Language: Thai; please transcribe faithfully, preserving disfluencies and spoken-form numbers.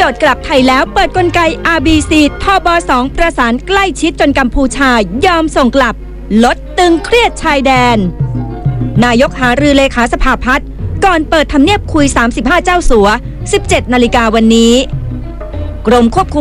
โยชน์กลับไทยแล้วเปิดกลไก อาร์ บี ซี ทบ สอง ประสานใกล้ชิดจนกัมพูชายอมส่งกลับลดตึงเครียดชายแดนนายกหารือเลขาสภาพัฒน์ก่อนเปิดทำเนียบคุยสามสิบห้าเจ้าสัว สิบเจ็ดนาฬิกาวันนี้กรมควบคุม